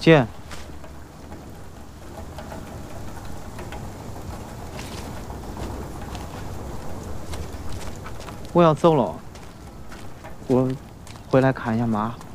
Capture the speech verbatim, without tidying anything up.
姐，我要走了，我回来看一下妈。